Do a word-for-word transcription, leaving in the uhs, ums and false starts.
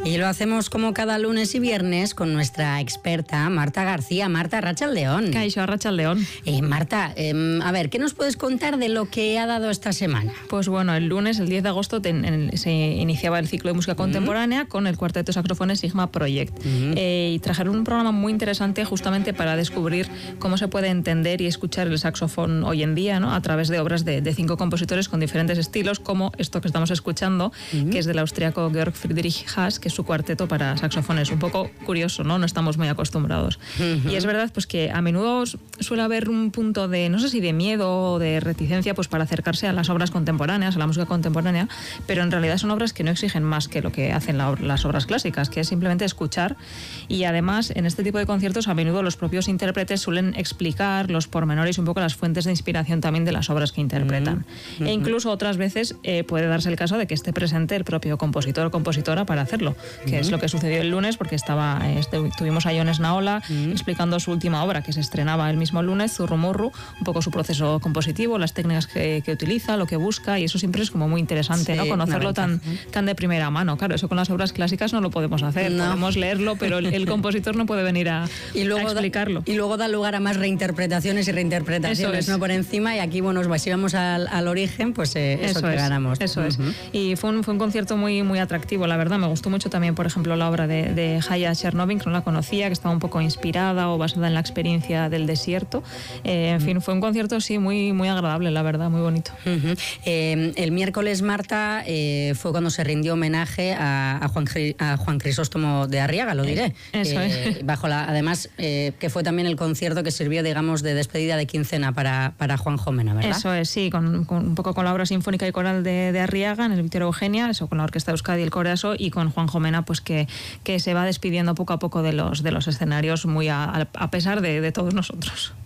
Y lo hacemos como cada lunes y viernes con nuestra experta Marta García. Marta, Arratsaldeon. Kaixo, Arratsaldeon. Eh, Marta, eh, a ver, ¿qué nos puedes contar de lo que ha dado esta semana? Pues bueno, el lunes, el diez de agosto, ten, en el, se iniciaba el ciclo de música contemporánea uh-huh. con el cuarteto de saxofones Sigma Project. Uh-huh. Eh, y trajeron un programa muy interesante justamente para descubrir cómo se puede entender y escuchar el saxofón hoy en día, ¿no? A través de obras de, de cinco compositores con diferentes estilos, como esto que estamos escuchando, uh-huh. que es del austriaco Georg Friedrich Haas, que es su cuarteto para saxofones. Un poco curioso, ¿no? No estamos muy acostumbrados. Uh-huh. Y es verdad pues que a menudo suele haber un punto de, no sé si de miedo o de reticencia, pues para acercarse a las obras contemporáneas, a la música contemporánea, pero en realidad son obras que no exigen más que lo que hacen la, las obras clásicas, que es simplemente escuchar. Y además, en este tipo de conciertos, a menudo los propios intérpretes suelen explicar los pormenores y un poco las fuentes de inspiración también de las obras que interpretan. Uh-huh. E incluso otras veces eh, puede darse el caso de que esté presente el propio compositor o compositora para hacerlo, que uh-huh. es lo que sucedió el lunes, porque estaba este, tuvimos a Jon Esnaola uh-huh. explicando su última obra, que se estrenaba el mismo lunes, Zurrumurru, un poco su proceso compositivo, las técnicas que, que utiliza, lo que busca, y eso siempre es como muy interesante, sí, ¿no? Conocerlo tan, tan de primera mano. Claro, eso con las obras clásicas no lo podemos hacer, no. podemos leerlo, pero el, el compositor no puede venir a, y luego a explicarlo. Da, y luego da lugar a más reinterpretaciones y reinterpretaciones, ¿no? Por encima, y aquí, bueno, si vamos al, al origen, pues eh, eso, eso que es, ganamos. Eso uh-huh. es. Y fue un, fue un concierto muy, muy atractivo, la verdad. Me gustó mucho también, por ejemplo, la obra de, de Haya Chernovin, que no la conocía, que estaba un poco inspirada o basada en la experiencia del desierto. Eh, en fin, fue un concierto, sí, muy, muy agradable, la verdad, muy bonito. Uh-huh. Eh, el miércoles, Marta, eh, fue cuando se rindió homenaje a, a, Juan, a Juan Crisóstomo de Arriaga, lo diré. Eso eh, es. Bajo la, además, eh, que fue también el concierto que sirvió, digamos, de despedida de quincena para, para Juanjo Mena, ¿verdad? Eso es, sí, con, con un poco con la obra sinfónica y coral de, de Arriaga, en el Víctor Eugenia, eso con la Orquesta de Euskadi y el Coreaso, y con Juanjo Mena, pues que, que se va despidiendo poco a poco de los, de los escenarios, muy a, a pesar de, de todos nosotros.